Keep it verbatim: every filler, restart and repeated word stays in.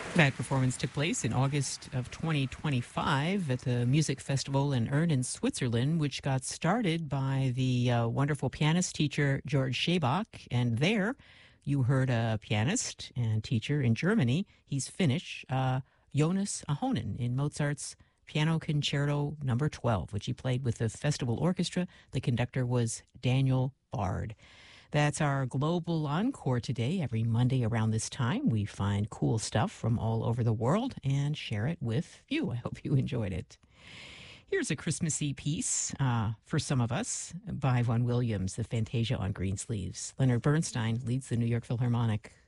That performance took place in August of twenty twenty-five at the music festival in Ern in Switzerland, which got started by the uh, wonderful pianist teacher George Schabach. And there you heard a pianist and teacher in Germany. He's Finnish, uh, Jonas Ahonen, in Mozart's Piano Concerto Number twelve, which he played with the festival orchestra. The conductor was Daniel Bard. That's our global encore today. Every Monday around this time, we find cool stuff from all over the world and share it with you. I hope you enjoyed it. Here's a Christmassy piece uh, for some of us by Vaughan Williams, the Fantasia on Green Sleeves. Leonard Bernstein leads the New York Philharmonic.